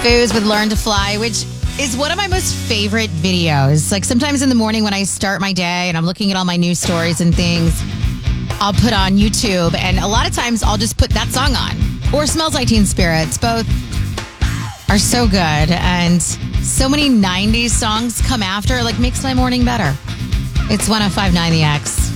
Foos with Learn to Fly, which is one of my most favorite videos. Like sometimes in the morning when I start my day and I'm looking at all my news stories and things, I'll put on YouTube, and a lot of times I'll just put that song on or Smells Like Teen Spirits. Both are so good, and so many 90s songs come after, like makes my morning better. It's 105.9 The X.